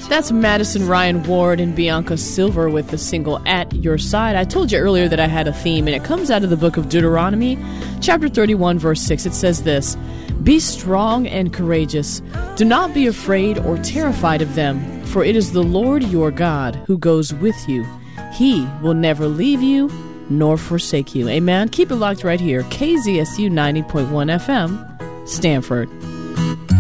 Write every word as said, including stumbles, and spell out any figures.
That's Madison Ryan Ward and Bianca Silver with the single At Your Side. I told you earlier that I had a theme, and it comes out of the book of Deuteronomy, chapter thirty-one, verse six. It says this: "Be strong and courageous. Do not be afraid or terrified of them, for it is the Lord your God who goes with you. He will never leave you nor forsake you." Amen. Keep it locked right here. K Z S U ninety point one F M, Stanford.